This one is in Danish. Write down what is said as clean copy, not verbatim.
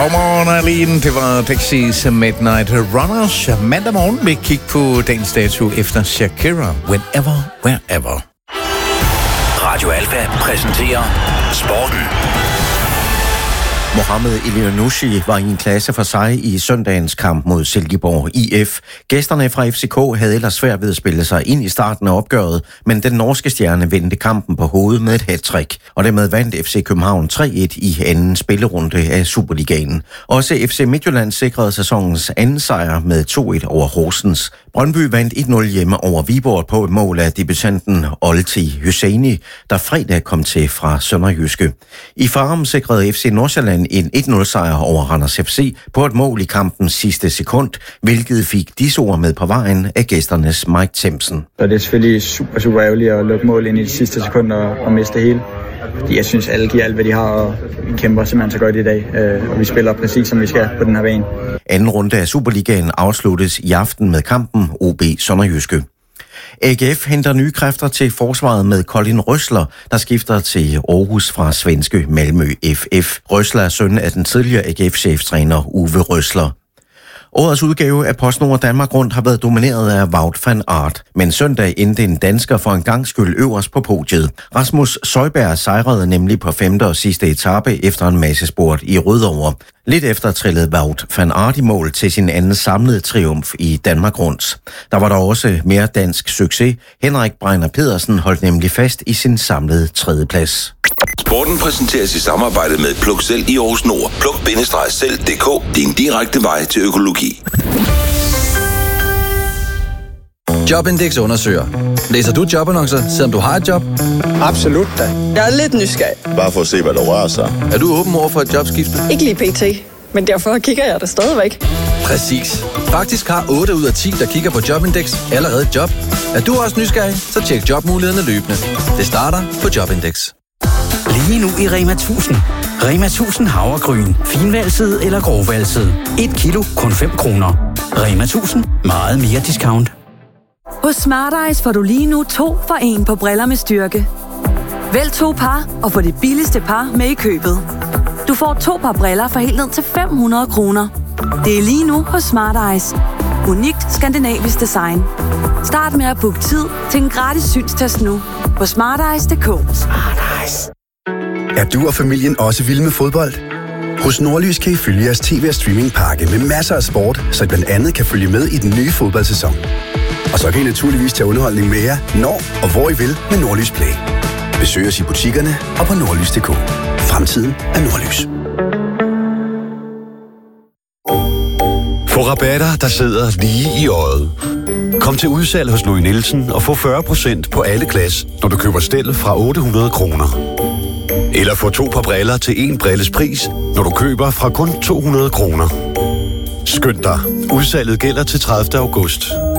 Godmorgen, Aline. Det var Dexys Midnight Runners. Mandag morgen vil kigge på dagens dato efter Shakira. Whenever, wherever. Radio Alfa præsenterer Sporten. Mohamed Elyounoussi var i en klasse for sig i søndagens kamp mod Silkeborg IF. Gæsterne fra FCK havde ellers svært ved at spille sig ind i starten af opgøret, men den norske stjerne vendte kampen på hovedet med et hattrick, og dermed vandt FC København 3-1 i anden spillerunde af Superligaen. Også FC Midtjylland sikrede sæsonens anden sejr med 2-1 over Horsens. Brøndby vandt 1-0 hjemme over Viborg på et mål af debutanten Olti Hyseni, der fredag kom til fra Sønderjyske. I Farum sikrede FC Nordsjælland en 1-0 sejr over Randers FC på et mål i kampens sidste sekund, hvilket fik disse ord med på vejen af gæsternes Mike Thiemsen. Så det er selvfølgelig super ærgerligt at lukke mål ind i de sidste sekunder og miste det hele. Fordi jeg synes, alle giver alt, hvad de har, og vi kæmper simpelthen så godt i dag. Og vi spiller præcis, som vi skal på den her bane. Anden runde af Superligaen afsluttes i aften med kampen OB Sønderjyske. AGF henter nye kræfter til forsvaret med Colin Røsler, der skifter til Aarhus fra svenske Malmö FF. Røsler er søn af den tidligere AGF-cheftræner Uwe Røsler. Årets udgave af PostNord Danmark Rundt har været domineret af Wout van Aert, men søndag endte en dansker for en gang skyld øverst på podiet. Rasmus Søjberg sejrede nemlig på 5. og sidste etape efter en massespurt i Rødovre. Lidt efter trillede Wout van Aert i mål til sin anden samlede triumf i Danmark Rundt. Der var der også mere dansk succes. Henrik Breiner Pedersen holdt nemlig fast i sin samlede tredjeplads. Sporten præsenteres i samarbejde med Pluk Selv i Aarhus Nord. Pluk-selv.dk. Din direkte vej til økologi. Jobindex undersøger. Læser du jobannoncer, selvom du har et job? Absolut da. Jeg er lidt nysgerrig. Bare for at se, hvad der rører sig. Er du åben over for et jobskifte? Ikke lige pt. Men derfor kigger jeg der stadigvæk. Præcis. Faktisk har 8 ud af 10, der kigger på Jobindex, allerede et job. Er du også nysgerrig, så tjek jobmulighederne løbende. Det starter på Jobindex. Lige nu i Rema 1000. Rema 1000 havregryn. Finvalset eller grovvalset. 1 kilo, kun 5 kroner. Rema 1000. Meget mere discount. Hos Smart Eyes får du lige nu 2 for 1 på briller med styrke. Vælg 2 par og få det billigste par med i købet. Du får 2 par briller for helt ned til 500 kroner. Det er lige nu hos Smart Eyes. Unikt skandinavisk design. Start med at booke tid til en gratis synstest nu på smarteyes.dk. Smart Eyes. Er du og familien også vilde med fodbold? Hos Nordlys kan I følge jeres tv- og streamingpakke med masser af sport, så I blandt andet kan følge med i den nye fodboldsæson. Og så kan I naturligvis tage underholdning med jer, når og hvor I vil med Nordlys Play. Besøg os i butikkerne og på nordlys.dk. Fremtiden er Nordlys. Få rabatter, der sidder lige i øjet. Kom til udsalg hos Louis Nielsen og få 40% på alle glas, når du køber stel fra 800 kroner. Eller få 2 par briller til 1 brilles pris, når du køber fra kun 200 kroner. Skynd dig. Udsalget gælder til 30. august.